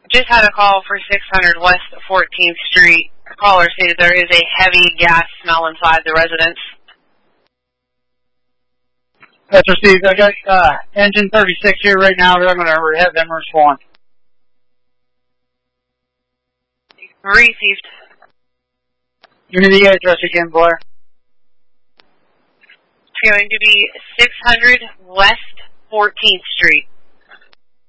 Just had a call for 600 West 14th Street. A caller stated there is a heavy gas smell inside the residence. That's received. I got engine 36 here right now. I'm going to have them respond. Received. Give me the address again, Blair. It's going to be 600 West 14th Street.